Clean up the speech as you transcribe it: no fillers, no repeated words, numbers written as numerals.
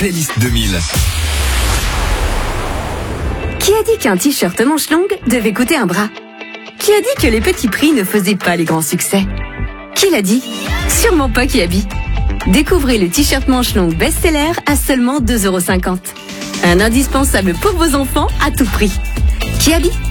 playlist 2000. Qui a dit qu'un t-shirt manche longue devait coûter un bras? Qui a dit que les petits prix ne faisaient pas les grands succès? Qui l'a dit? Sûrement pas Kiabi. Découvrez le t-shirt manche longue best-seller à seulement 2,50 €. Un indispensable pour vos enfants à tout prix. Kiabi.